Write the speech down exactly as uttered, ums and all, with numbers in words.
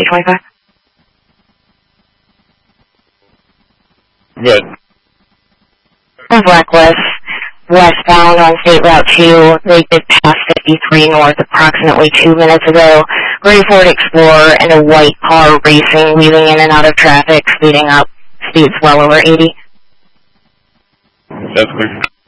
two twenty-five. Good. Blacklist, westbound on State Route two. They did pass fifty-three north approximately two minutes ago. Gray Ford Explorer and a white car racing, weaving in and out of traffic, speeding up. Speeds well over eighty. That's clear.